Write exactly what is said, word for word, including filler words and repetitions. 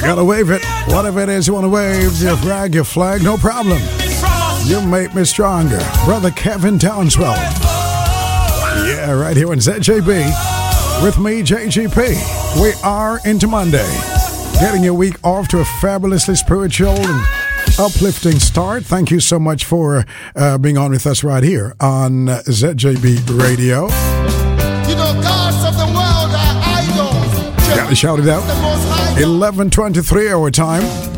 gotta wave it. Whatever it is you wanna wave, your flag, your flag, no problem. You make me stronger. Brother Kevin Townswell. Yeah, right here on Z J B. With me, J G P. We are into Monday. Getting your week off to a fabulously spiritual and uplifting start. Thank you so much for uh, being on with us right here on Z J B Radio. You know, gods of the world are idols. Gotta shout it out. eleven twenty-three our time.